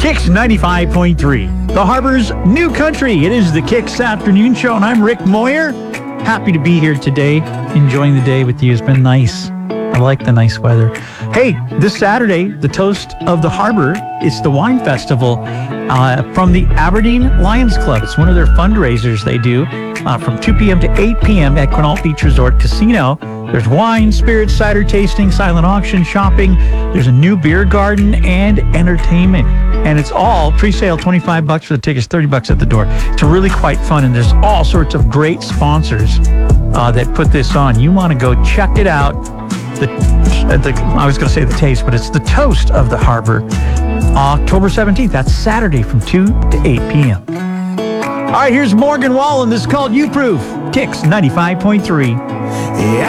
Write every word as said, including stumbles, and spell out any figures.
Kicks ninety-five point three, the Harbor's new country. It is the Kicks Afternoon Show, and I'm Rick Moyer. Happy to be here today, enjoying the day with you. It's been nice. I like the nice weather. Hey, this Saturday, the toast of the Harbor, it's the wine festival uh, from the Aberdeen Lions Club. It's one of their fundraisers they do uh, from two p.m. to eight p.m. at Quinault Beach Resort Casino. There's wine, spirits, cider tasting, silent auction, shopping. There's a new beer garden and entertainment. And it's all pre-sale, twenty-five bucks for the tickets, thirty bucks at the door. It's really quite fun, and there's all sorts of great sponsors uh, that put this on. You want to go check it out. The, the I was going to say the taste, but it's the toast of the Harbor. October seventeenth, that's Saturday from two to eight p.m. All right, here's Morgan Wallen. This is called You Proof. Kicks ninety-five point three. Yeah.